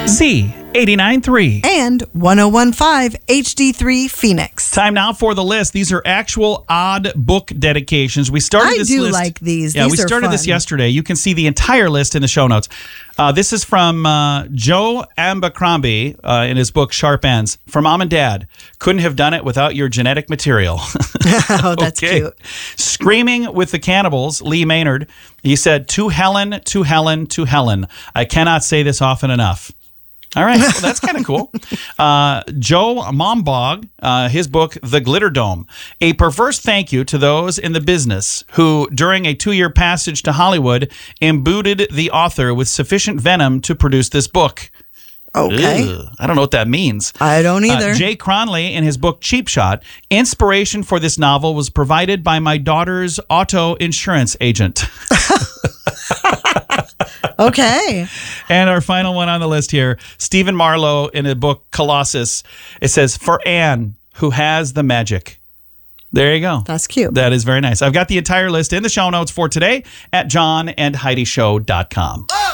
Z89.3. And 101.5 HD3 Phoenix. Time now for the list. These are actual odd book dedications. We started this list. I do like these. Yeah, These we started this yesterday. You can see the entire list in the show notes. This is from Joe Abercrombie in his book Sharp Ends. For Mom and Dad, couldn't have done it without your genetic material. Oh, that's cute. Screaming with the Cannibals, Lee Maynard. He said, to Helen, to Helen, to Helen. I cannot say this often enough. All right. Well, that's kind of cool. Joe Mombog, his book, The Glitter Dome, a perverse thank you to those in the business who, during a 2-year passage to Hollywood, imbued the author with sufficient venom to produce this book. Okay. Ugh, I don't know what that means. I don't either. Jay Cronley, in his book Cheap Shot, inspiration for this novel was provided by my daughter's auto insurance agent. Okay. And our final one on the list here, Stephen Marlowe in a book Colossus. It says, for Anne, who has the magic. There you go. That's cute. That is very nice. I've got the entire list in the show notes for today at johnandheidishow.com.